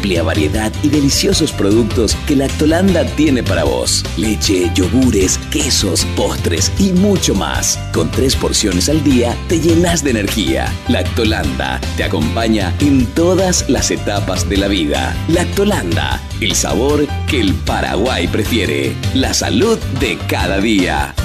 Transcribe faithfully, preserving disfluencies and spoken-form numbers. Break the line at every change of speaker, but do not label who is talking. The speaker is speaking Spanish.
amplia variedad y deliciosos productos que Lactolanda tiene para vos. Leche, yogures, quesos, postres y mucho más. Con tres porciones al día te llenas de energía. Lactolanda te acompaña en todas las etapas de la vida. Lactolanda, el sabor que el Paraguay prefiere. La salud de cada día.